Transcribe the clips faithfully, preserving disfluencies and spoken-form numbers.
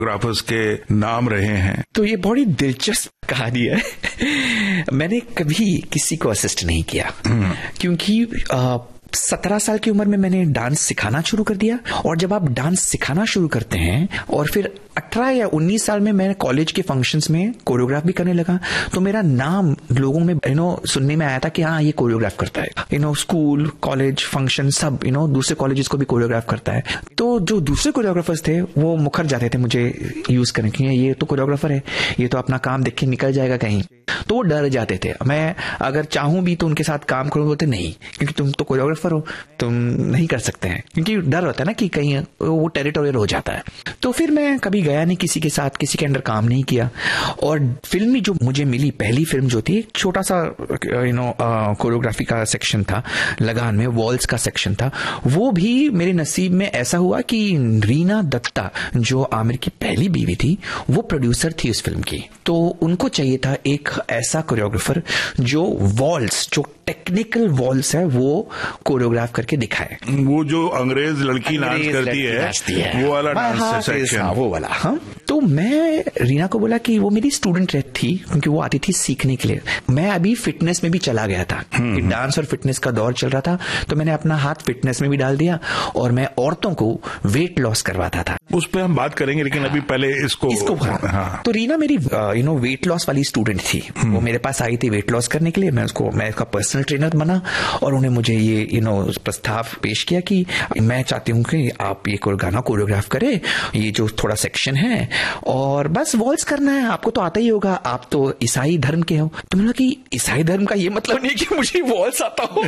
Choreographers के नाम रहे हैं। तो ये बड़ी दिलचस्प कहानी है। मैंने कभी किसी को असिस्ट नहीं किया क्योंकि आ, सत्रह साल की उम्र में मैंने डांस सिखाना शुरू कर दिया। और जब आप डांस सिखाना शुरू करते हैं और फिर अठारह या उन्नीस साल में मैं कॉलेज के फंक्शंस में कोरियोग्राफ भी करने लगा, तो मेरा नाम लोगों में यू नो सुनने में आया था कि हाँ ये कोरियोग्राफ करता है। You know school, college, function सब यू नो दूसरे कॉलेजेस को भी कोरियोग्राफ करता है। तो जो दूसरे कोरियोग्राफर्स थे वो मुखर जाते थे मुझे यूज करने के, ये तो कोरियोग्राफर है, ये तो अपना काम देख के निकल जाएगा कहीं, तो वो डर जाते थे। मैं अगर चाहूं भी तो उनके साथ काम करूं, बोलते नहीं क्योंकि तुम तो कोरियोग्राफर हो, तुम नहीं कर सकते हैं, क्योंकि डर होता है ना कि कहीं वो टेरिटोरियल हो जाता है। तो फिर मैं कभी गया नहीं किसी के साथ, किसी के अंडर काम नहीं किया। और फिल्म जो मुझे मिली, पहली फिल्म जो थी, छोटा सा यू नो कोरियोग्राफी का सेक्शन था, लगान में वॉल्स का सेक्शन था। वो भी मेरे नसीब में ऐसा हुआ कि रीना दत्ता जो आमिर की पहली बीवी थी, वो प्रोड्यूसर थी उस फिल्म की। तो उनको चाहिए था एक ऐसा कोरियोग्राफर जो वॉल्स, जो टेक्निकल वॉल्स है, वो कोरियोग्राफ करके दिखाए। वो जो अंग्रेज लड़की डांस करती है, है वो वाला डांस सेक्शन, हाँ, वो वाला। हाँ, तो मैं रीना को बोला कि वो मेरी स्टूडेंट थी क्योंकि वो आती थी सीखने के लिए। मैं अभी फिटनेस में भी चला गया था कि डांस और फिटनेस का दौर चल रहा था, तो मैंने अपना हाथ फिटनेस में भी डाल दिया और मैं औरतों को वेट लॉस करवाता था। उस पर हम बात करेंगे, लेकिन अभी पहले इसको इसको हाँ। तो रीना मेरी यू नो वेट लॉस वाली स्टूडेंट थी। वो मेरे पास आई थी वेट लॉस करने के लिए। मैं उसको मैं उसका पर्सनल ट्रेनर बना और उन्हें मुझे ये यू नो प्रस्ताव पेश किया कि मैं चाहती हूँ कि आप ये गाना कोरियोग्राफ करें, ये जो थोड़ा सेक्शन है, और बस वॉल्स करना है, आपको तो आता ही होगा, आप तो ईसाई धर्म के हो। तो मैंने कहा कि ईसाई धर्म का ये मतलब नहीं कि मुझे वॉल्स आता हो।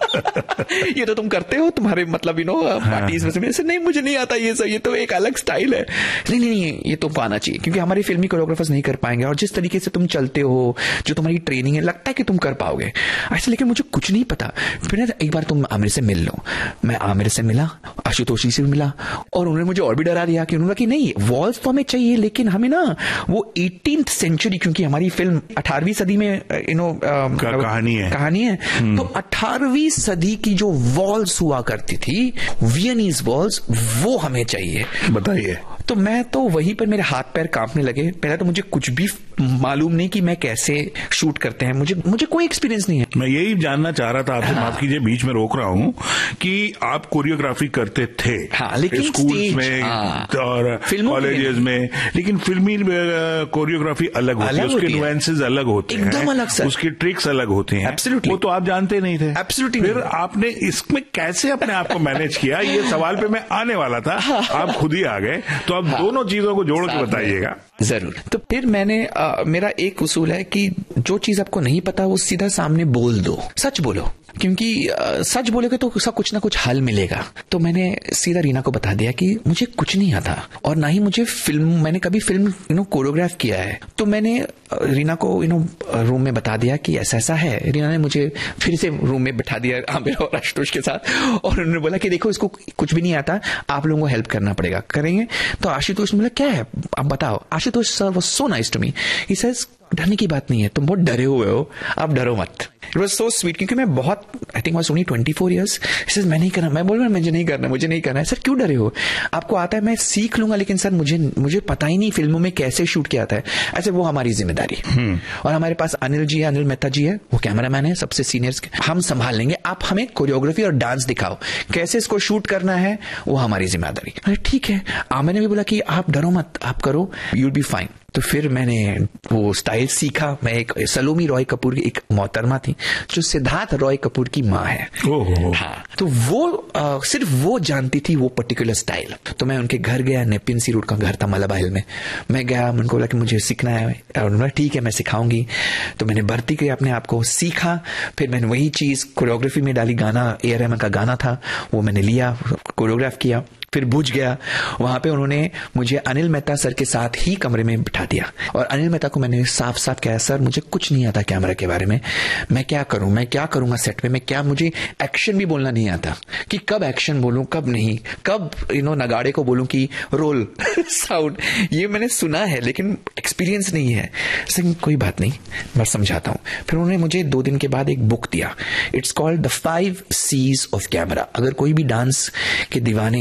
ये तो तुम करते हो, तुम्हारे मतलब यू नो पार्टीज में से। मैं नहीं, मुझे नहीं आता ये सब, ये तो एक अलग स्टाइल है। नहीं नहीं नहीं, ये तो पाना चाहिए क्योंकि हमारे फिल्मी कोरियोग्राफर्स नहीं कर पाएंगे, और जिस तरीके से तुम चलते हो, जो तुम्हारी ट्रेनिंग है, लगता है कि तुम कर पाओगे ऐसा, लेकिन मुझे कुछ नहीं पता। फिर एक बार तुम आमिर से मिल लो। मैं आमिर से मिला, आशुतोषी से मिला, और उन्होंने मुझे और भी डरा दिया कि उन्होंने कहा कि नहीं, वॉल्स तो हमें चाहिए, लेकिन हमें ना वो एटीन्थ सेंचुरी, क्योंकि हमारी फिल्म अठारहवीं सदी में यू नो कहानी है कहानी है तो अठारहवीं सदी की जो वॉल्स हुआ करती थी, वियनीज वॉल्स, वो हमें चाहिए। बताइए। तो मैं तो वहीं पर मेरे हाथ पैर कांपने लगे। पहले तो मुझे कुछ भी मालूम नहीं कि मैं कैसे शूट करते हैं, मुझे मुझे कोई एक्सपीरियंस नहीं है। मैं यही जानना चाह रहा था आपसे, हाँ। माफ कीजिए बीच में रोक रहा हूँ, कि आप कोरियोग्राफी करते थे हाँ, लेकिन स्कूल में हाँ, और कॉलेजेस में, लेकिन फिल्मी कोरियोग्राफी अलग होती है, उसके नुएंसेस अलग होते हैं, एकदम अलग सर, उसकी ट्रिक्स अलग होती हैं। एब्सोल्युटली, वो तो आप जानते नहीं थे। एब्सोल्युटली। फिर आपने इसमें कैसे अपने आप को मैनेज किया? ये सवाल पे मैं आने वाला था, आप खुद ही आ गए, तो आप दोनों चीजों को जोड़ के बताइएगा। जरूर। तो फिर मैंने आ, मेरा एक उसूल है कि जो चीज आपको नहीं पता वो सीधा सामने बोल दो, सच बोलो, क्योंकि आ, सच बोलोगे तो उसका कुछ ना कुछ हल मिलेगा। तो मैंने सीधा रीना को बता दिया कि मुझे कुछ नहीं आता और ना ही मुझे फिल्म, मैंने कभी फिल्म यू नो कोरियोग्राफ किया है। तो मैंने रीना को यू नो रूम में बता दिया कि ऐसा ऐसा है। रीना ने मुझे फिर से रूम में बैठा दिया आमिर और आशुतोष के साथ, और उन्होंने बोला कि देखो इसको कुछ भी नहीं आता, आप लोगों को हेल्प करना पड़ेगा। करेंगे? तो आशुतोष ने बोला क्या है आप बताओ। Ashutosh sir was so nice to me, he says डरने की बात नहीं है, तुम बहुत डरे हुए हो, आप डरो मत। इट वाज सो स्वीट, क्योंकि मैं बहुत, I think was only twenty four years. Sir मैं नहीं करना, मैं बोल रहा मुझे नहीं करना, मुझे नहीं करना है। सर क्यों डरे हो, आपको आता है, मैं सीख लूंगा, लेकिन सर मुझे मुझे पता ही नहीं फिल्मों में कैसे शूट किया जाता है। ऐसे वो हमारी जिम्मेदारी। और हमारे पास अनिल जी है, अनिल मेहता जी है, वो कैमरामैन है, सबसे सीनियर्स, हम संभाल लेंगे, आप हमें कोरियोग्राफी और डांस दिखाओ, कैसे इसको शूट करना है वो हमारी जिम्मेदारी। अरे ठीक है। आमिर ने भी बोला कि आप डरो मत, आप करो, यू विल बी फाइन। तो फिर मैंने वो स्टाइल सीखा। मैं एक सलोमी रॉय कपूर की एक मोहतरमा थी जो सिद्धार्थ रॉय कपूर की माँ है। ओह हाँ, तो वो आ, सिर्फ वो जानती थी वो पर्टिकुलर स्टाइल। तो मैं उनके घर गया, नेपिन सी रोड का घर था मलबा हिल में। मैं गया, उनको बोला कि मुझे सीखना है, और उन्होंने ठीक है मैं सिखाऊंगी। तो मैंने भर्ती किया अपने आप को, सीखा। फिर मैंने वही चीज कोरियोग्राफी में डाली। गाना ए आर रहमान का गाना था, वो मैंने लिया, कोरियोग्राफ किया। फिर बुझ गया। वहां पे उन्होंने मुझे अनिल मेहता सर के साथ ही कमरे में बिठा दिया, और अनिल मेहता को मैंने साफ साफ कहा, सर मुझे कुछ नहीं आता कैमरा के बारे में, मैं क्या करूं, मैं क्या करूंगा सेट में, मैं क्या, मुझे एक्शन भी बोलना नहीं आता कि कब एक्शन बोलूं कब नहीं, कब यू नो नगाड़े को बोलूं कि रोल साउंड, ये मैंने सुना है लेकिन एक्सपीरियंस नहीं है। सर कोई बात नहीं, मैं समझाता हूं। फिर उन्होंने मुझे दो दिन के बाद एक बुक दिया, it's called the five Cs of camera. अगर कोई भी डांस के दीवाने हैं या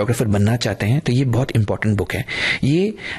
कोरियोग्राफर बनना चाहते हैं तो ये बहुत इंपॉर्टेंट बुक है। ये